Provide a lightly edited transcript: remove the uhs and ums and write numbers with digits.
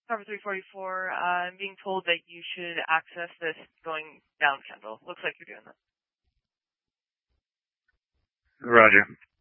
Cover 344, I'm being told that you should access this going down, Kendall. Looks like you're doing that. Roger.